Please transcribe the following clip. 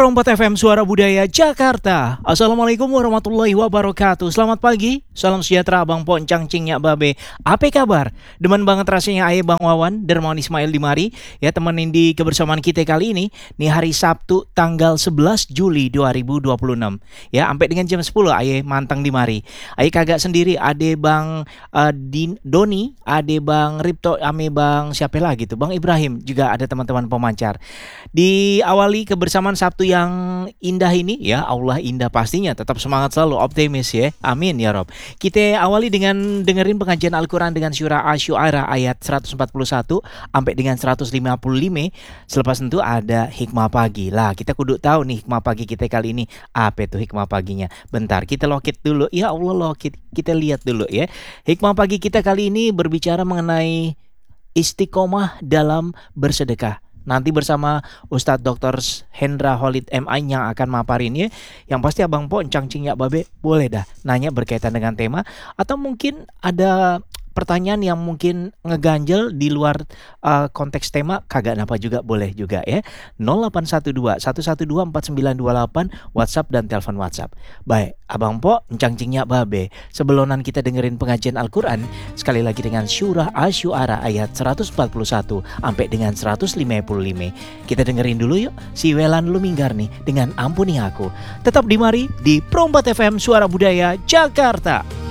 Pro 4 FM Suara Budaya Jakarta. Assalamualaikum warahmatullahi wabarakatuh. Selamat pagi, salam sejahtera Bang Poncang Cingnya Babe. Apa kabar? Demen banget rasanya Aye Bang Wawan, Dermawan Ismail Dimari. Ya temenin di kebersamaan kita kali ini. Nih hari Sabtu tanggal 11 Juli 2026. Ya sampai dengan jam 10 Aye mantang Dimari. Aye kagak sendiri, ade Bang Doni, ade Bang Ripto, ame Bang siapa lagi tuh? Bang Ibrahim, juga ada teman-teman pemancar. Diawali kebersamaan Sabtu yang indah ini, ya Allah indah pastinya, tetap semangat selalu, optimis ya, amin ya Rob. Kita awali dengan dengerin pengajian Al-Quran dengan surah Asy-Syu'ara ayat 141 sampai dengan 155. Selepas itu ada hikmah pagi. Lah kita kudu tahu nih hikmah pagi kita kali ini apa itu hikmah paginya. Bentar kita lokit dulu, ya Allah lokit, kita lihat dulu ya. Hikmah pagi kita kali ini berbicara mengenai istiqomah dalam bersedekah. Nanti bersama Ustadz Dr. Hendra Holid MI yang akan maparin ya. Yang pasti Abang Poncang Cingnya Babe boleh dah nanya berkaitan dengan tema. Atau mungkin ada pertanyaan yang mungkin ngeganjel di luar konteks tema, kagak napa juga boleh juga ya. 0812 112 4928 WhatsApp dan telepon WhatsApp. Baik, Abang Po, Encang Cingnya Babe. Sebelonan kita dengerin pengajian Al-Quran, sekali lagi dengan surah Asy-Syu'ara ayat 141 sampai dengan 155. Kita dengerin dulu yuk si Welan Luminggar nih dengan Ampuni Aku. Tetap di mari di Pro 4 FM Suara Budaya Jakarta.